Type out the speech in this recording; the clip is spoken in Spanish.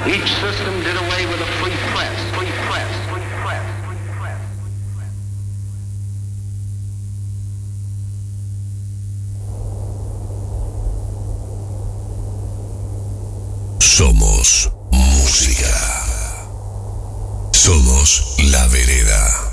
Each system did away with a free press, free press, free press, free press, free press. Somos música. Somos La Vereda.